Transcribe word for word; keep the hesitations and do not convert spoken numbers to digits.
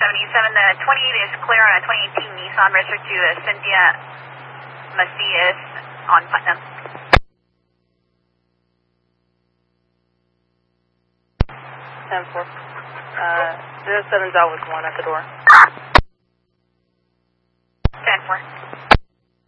seventy-seven, the twenty-eight is clear on a twenty eighteen Nissan registered to uh, Cynthia Macias on Putnam. ten four. Uh, zero seven's always one at the door.